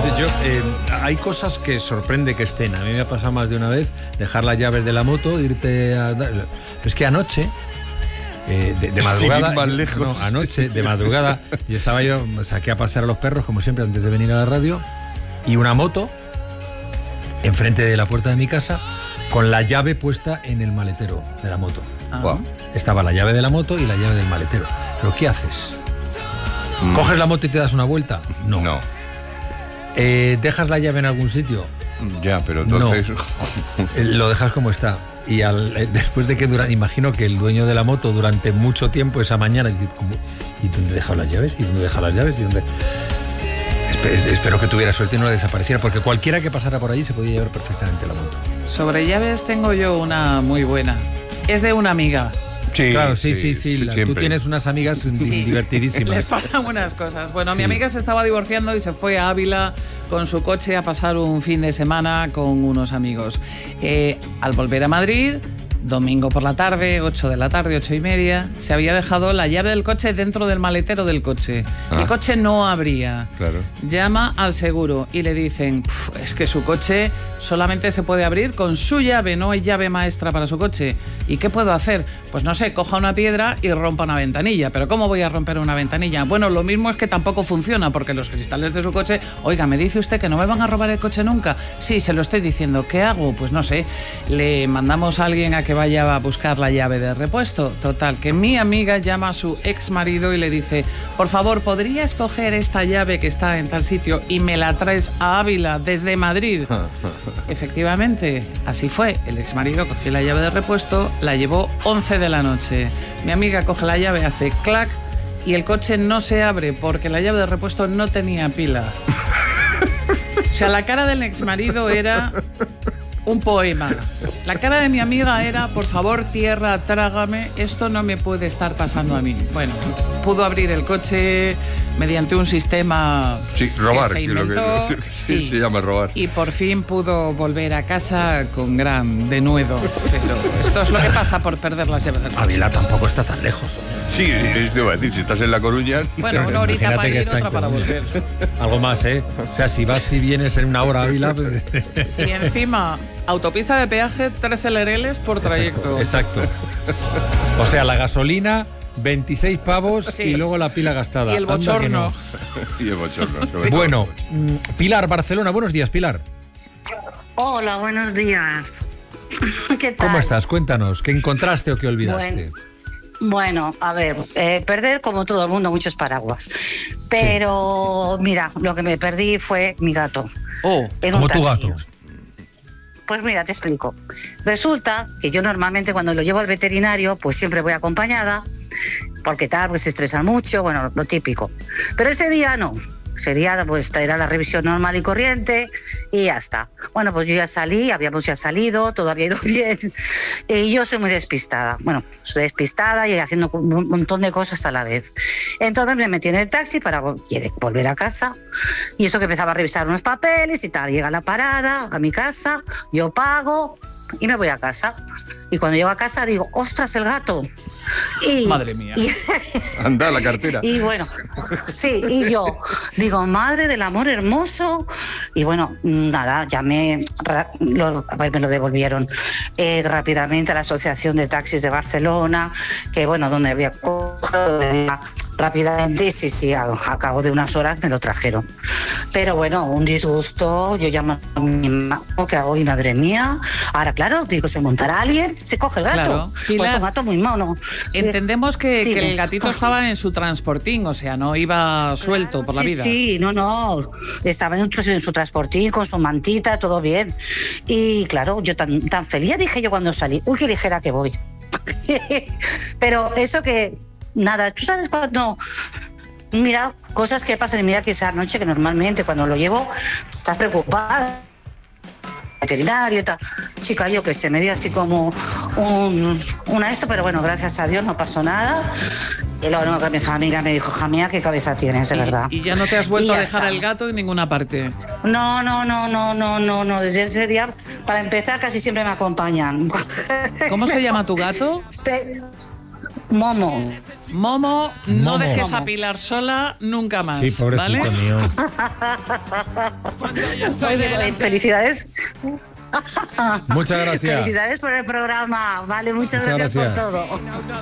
Hay cosas que sorprende que estén. A mí me ha pasado más de una vez dejar las llaves de la moto, irte a... Es que anoche... de madrugada, más lejos. No, anoche de madrugada yo saqué a pasear a los perros como siempre antes de venir a la radio, y una moto enfrente de la puerta de mi casa con la llave puesta en el maletero de la moto. Wow. Estaba la llave de la moto y la llave del maletero. ¿Pero qué haces? ¿Coges la moto y te das una vuelta? No. ¿Dejas la llave en algún sitio? Ya, pero entonces... No. Lo dejas como está. Y después de que imagino que el dueño de la moto durante mucho tiempo esa mañana dice, ¿y dónde he dejado las llaves? ¿Y dónde he dejado las llaves? ¿Y dónde? Espero que tuviera suerte y no la desapareciera, porque cualquiera que pasara por allí se podía llevar perfectamente la moto. Sobre llaves tengo yo una muy buena. Es de una amiga. Sí, claro, sí. Tú tienes unas amigas divertidísimas. Les pasan unas cosas. Bueno, mi amiga se estaba divorciando y se fue a Ávila con su coche a pasar un fin de semana con unos amigos. Al volver a Madrid, domingo por la tarde, 8 de la tarde, 8:30, se había dejado la llave del coche dentro del maletero del coche. El coche no abría. Claro. Llama al seguro y le dicen, es que su coche solamente se puede abrir con su llave, no hay llave maestra para su coche. ¿Y qué puedo hacer? Pues no sé, coja una piedra y rompa una ventanilla. ¿Pero cómo voy a romper una ventanilla? Bueno, lo mismo es que tampoco funciona, porque los cristales de su coche... Oiga, ¿me dice usted que no me van a robar el coche nunca? Sí, se lo estoy diciendo. ¿Qué hago? Pues no sé. Le mandamos a alguien a que vaya a buscar la llave de repuesto. Total, que mi amiga llama a su ex marido y le dice, por favor, ¿podrías coger esta llave que está en tal sitio y me la traes a Ávila desde Madrid? Efectivamente, así fue. El ex marido cogió la llave de repuesto, la llevó 11 de la noche. Mi amiga coge la llave, hace clac y el coche no se abre porque la llave de repuesto no tenía pila. O sea, la cara del ex marido era un poema. La cara de mi amiga era, por favor, tierra, trágame, esto no me puede estar pasando a mí. Bueno, pudo abrir el coche mediante un sistema robar, que se inventó. Sí, se llama robar. Y por fin pudo volver a casa con gran denuedo. Pero esto es lo que pasa por perder las llaves del coche. Ávila tampoco está tan lejos. Sí, te iba a decir, si estás en La Coruña... Bueno, una horita para ir y otra para volver. Algo más, ¿eh? O sea, si vas y vienes en una hora a Ávila... Pues... Y encima, autopista de peaje, 13 lereles por trayecto. Exacto. O sea, la gasolina, 26 pavos y luego la pila gastada. Y el bochorno. Y el bochorno. Sí. Bueno, Pilar, Barcelona. Buenos días, Pilar. Hola, buenos días. ¿Qué tal? ¿Cómo estás? Cuéntanos, ¿qué encontraste o qué olvidaste? Bueno, a ver, perder como todo el mundo muchos paraguas. Pero mira, lo que me perdí fue mi gato. En un taxi. ¿Cómo tu gato? Pues mira, te explico. Resulta que yo normalmente cuando lo llevo al veterinario, pues siempre voy acompañada, porque se estresan mucho, bueno, lo típico. Pero ese día no. Ese día pues era la revisión normal y corriente y ya está. Bueno, pues yo ya salí, habíamos ya salido, todo había ido bien. Y yo soy muy despistada. Bueno, soy despistada y haciendo un montón de cosas a la vez. Entonces me metí en el taxi para volver a casa. Y eso que empezaba a revisar unos papeles y tal. Llega la parada a mi casa, yo pago y me voy a casa. Y cuando llego a casa digo, ¡ostras, el gato! Madre mía. Anda, la cartera. Y bueno, sí, y yo digo, madre del amor hermoso. Y bueno, nada, llamé, me lo devolvieron rápidamente a la Asociación de Taxis de Barcelona, que bueno, donde había rápidamente, sí, a cabo de unas horas me lo trajeron. Pero bueno, un disgusto, yo llamo a mi mamá, ¿qué hago? Y madre mía, ahora claro, digo, se montará alguien, se coge el gato. Claro, pues es un gato muy mono. Entendemos que el gatito estaba en su transportín, o sea, no iba suelto por la vida. Sí, no, estaba en su transportín con su mantita, todo bien. Y claro, yo tan feliz dije yo cuando salí, uy, qué ligera que voy. Pero eso que, nada, tú sabes cuando... Mira, cosas que pasan y mira que esa noche que normalmente cuando lo llevo estás preocupada, veterinario y tal. Chica, yo que sé, me dio así como una esto, pero bueno, gracias a Dios no pasó nada. Y luego que mi familia me dijo, hija mía, qué cabeza tienes, de verdad. Y ya no te has vuelto a dejar el gato en ninguna parte. No, desde ese día, para empezar, casi siempre me acompañan. ¿Cómo se llama tu gato? Momo. Momo, no Momo. dejes a Pilar sola nunca más, Sí, pobrecito ¿vale? mío. Oye, felicidades. Muchas gracias. Felicidades por el programa. Vale, muchas Muchas gracias por gracias. todo.